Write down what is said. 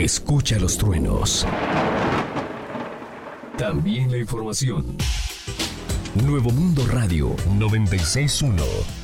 escucha los truenos. También la información. Nuevo Mundo Radio 96.1.